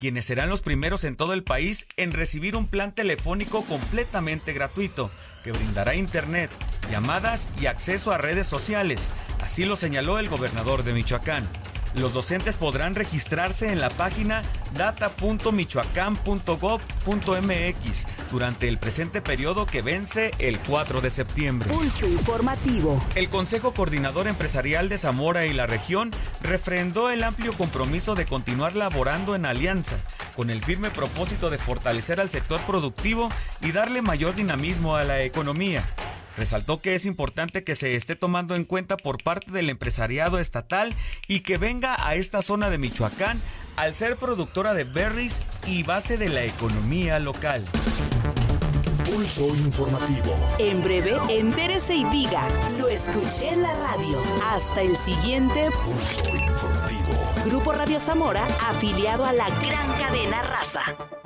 quienes serán los primeros en todo el país en recibir un plan telefónico completamente gratuito, que brindará internet, llamadas y acceso a redes sociales. Así lo señaló el gobernador de Michoacán. Los docentes podrán registrarse en la página data.michoacán.gov.mx durante el presente periodo que vence el 4 de septiembre. Pulso informativo. El Consejo Coordinador Empresarial de Zamora y la región refrendó el amplio compromiso de continuar laborando en alianza, con el firme propósito de fortalecer al sector productivo y darle mayor dinamismo a la economía. Resaltó que es importante que se esté tomando en cuenta por parte del empresariado estatal y que venga a esta zona de Michoacán al ser productora de berries y base de la economía local. Pulso informativo. En breve, entérese y diga, lo escuché en la radio. Hasta el siguiente Pulso informativo. Grupo Radio Zamora, afiliado a la gran cadena Raza.